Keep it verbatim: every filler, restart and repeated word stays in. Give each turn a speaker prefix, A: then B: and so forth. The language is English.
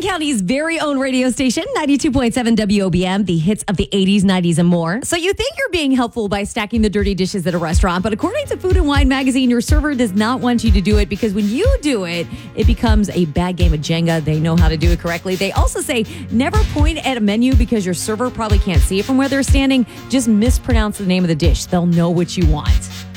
A: County's very own radio station, ninety-two point seven W O B M, the hits of the eighties, nineties, and more. So you think you're being helpful by stacking the dirty dishes at a restaurant, but according to Food and Wine magazine, your server does not want you to do it because when you do it, it becomes a bad game of Jenga. They know how to do it correctly. They also say never point at a menu because your server probably can't see it from where they're standing. Just mispronounce the name of the dish. They'll know what you want.